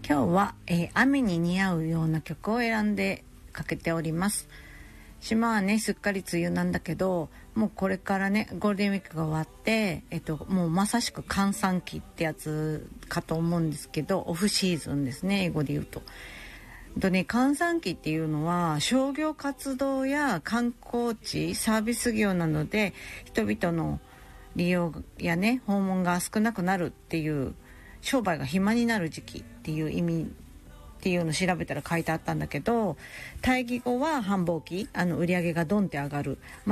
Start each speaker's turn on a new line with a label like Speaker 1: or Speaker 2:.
Speaker 1: 今日は、雨に似合うような曲を選んでかけております。島はねすっかり梅雨なんだけど、もうこれからねゴールデンウィークが終わって、もうまさしく閑散期ってやつかと思うんですけど、オフシーズンですね、英語で言うと。閑散期っていうのは商業活動や観光地、サービス業などで人々の利用やね訪問が少なくなるっていう、商売が暇になる時期っていう意味っていうのを調べたら書いてあったんだけど、対義語は繁忙期、売り上げがドンって上がる、